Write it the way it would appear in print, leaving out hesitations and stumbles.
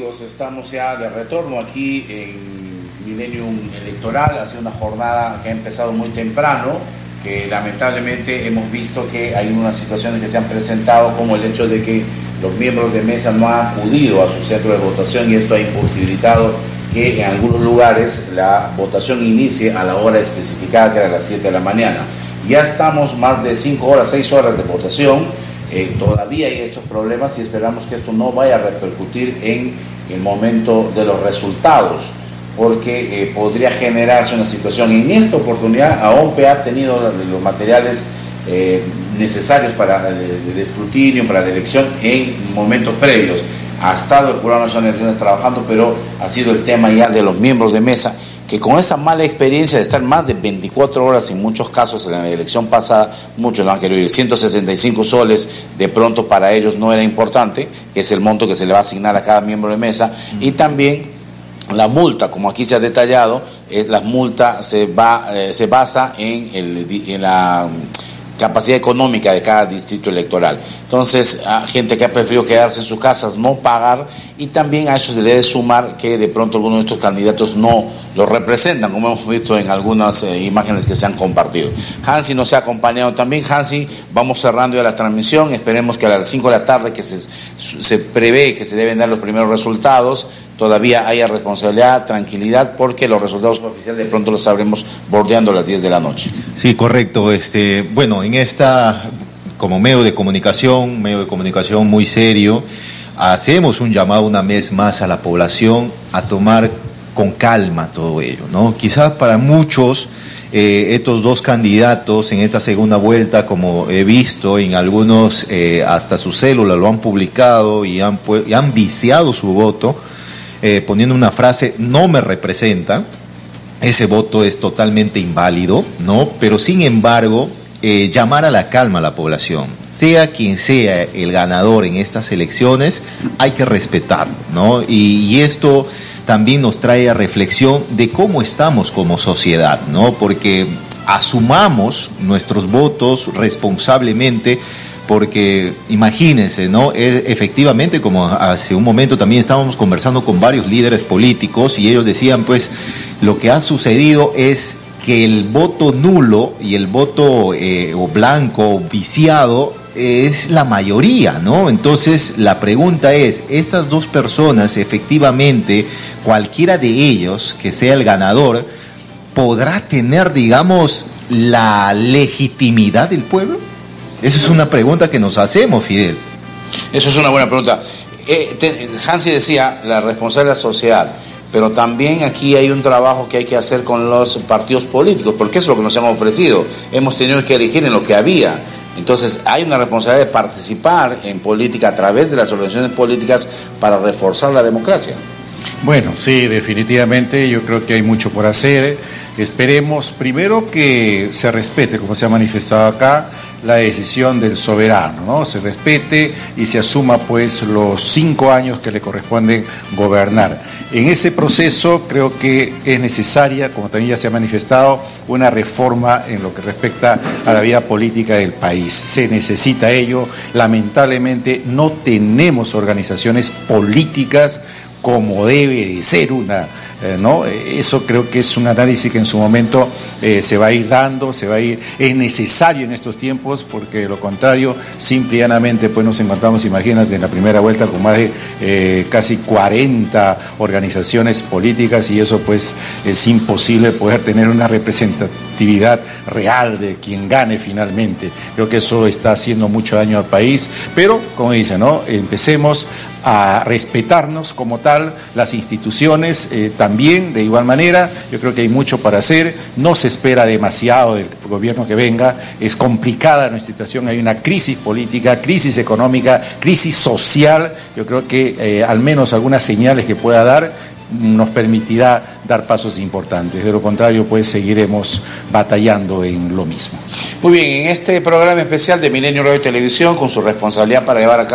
amigos, estamos ya de retorno aquí en Millennium Electoral. Ha sido una jornada que ha empezado muy temprano, que lamentablemente hemos visto que hay unas situaciones que se han presentado, como el hecho de que los miembros de mesa no han acudido a su centro de votación, y esto ha imposibilitado que en algunos lugares la votación inicie a la hora especificada, que era a las 7 de la mañana. Ya estamos más de 5 horas, 6 horas de votación. Todavía hay estos problemas y esperamos que esto no vaya a repercutir en el momento de los resultados, porque podría generarse una situación. En esta oportunidad, AOMPE ha tenido los materiales necesarios para el escrutinio, para la elección en momentos previos. Ha estado el Jurado Nacional de Elecciones trabajando, pero ha sido el tema ya de los miembros de mesa, que con esa mala experiencia de estar más de 24 horas en muchos casos en la elección pasada, muchos no han querido ir. 165 soles de pronto para ellos no era importante, que es el monto que se le va a asignar a cada miembro de mesa, y también la multa, como aquí se ha detallado, la multa se basa en la capacidad económica de cada distrito electoral. Entonces, a gente que ha preferido quedarse en sus casas, no pagar, y también a eso se debe sumar que de pronto algunos de estos candidatos no los representan, como hemos visto en algunas imágenes que se han compartido. Hansi nos ha acompañado también. Hansi, vamos cerrando ya la transmisión. Esperemos que a las 5 de la tarde, que se prevé que se deben dar los primeros resultados, todavía haya responsabilidad, tranquilidad, porque los resultados oficiales de pronto los sabremos bordeando las 10 de la noche. Sí, correcto. Bueno, en esta, como medio de comunicación muy serio, hacemos un llamado una vez más a la población a tomar con calma todo ello, ¿no? Quizás para muchos estos dos candidatos en esta segunda vuelta, como he visto en algunos, hasta su célula lo han publicado y han viciado su voto, poniendo una frase: no me representa. Ese voto es totalmente inválido, ¿no? Pero sin embargo, llamar a la calma a la población. Sea quien sea el ganador en estas elecciones, hay que respetarlo, ¿no? Y esto también nos trae a reflexión de cómo estamos como sociedad, ¿no? Porque asumamos nuestros votos responsablemente, porque imagínense, ¿no? Efectivamente, como hace un momento también estábamos conversando con varios líderes políticos, y ellos decían, pues, lo que ha sucedido es que el voto nulo y el voto o blanco o viciado es la mayoría, ¿no? Entonces la pregunta es, estas dos personas, efectivamente, cualquiera de ellos que sea el ganador, ¿podrá tener, digamos, la legitimidad del pueblo? Esa es una pregunta que nos hacemos, Fidel. Eso es una buena pregunta. Hansi decía, la responsabilidad de la sociedad, pero también aquí hay un trabajo que hay que hacer con los partidos políticos, porque eso es lo que nos han ofrecido. Hemos tenido que elegir en lo que había. Entonces hay una responsabilidad de participar en política a través de las organizaciones políticas para reforzar la democracia. Bueno, sí, definitivamente yo creo que hay mucho por hacer. Esperemos primero que se respete, como se ha manifestado acá, la decisión del soberano, ¿no? Se respete y se asuma pues los 5 años que le corresponden gobernar. En ese proceso creo que es necesaria, como también ya se ha manifestado, una reforma en lo que respecta a la vida política del país. Se necesita ello. Lamentablemente no tenemos organizaciones políticas como debe de ser una, ¿no? Eso creo que es un análisis que en su momento se va a ir dando, es necesario en estos tiempos, porque de lo contrario, simple y llanamente, pues nos encontramos, imagínate, en la primera vuelta con más de casi 40 organizaciones políticas, y eso pues es imposible poder tener una representatividad real de quien gane finalmente. Creo que eso está haciendo mucho daño al país, pero como dicen, ¿no? Empecemos a respetarnos como tal, las instituciones también de igual manera. Yo creo que hay mucho para hacer, no se espera demasiado del gobierno que venga, es complicada nuestra situación, hay una crisis política, crisis económica, crisis social. Yo creo que al menos algunas señales que pueda dar nos permitirá dar pasos importantes. De lo contrario, pues seguiremos batallando en lo mismo. Muy bien, en este programa especial de Milenio Radio y Televisión, con su responsabilidad para llevar a cabo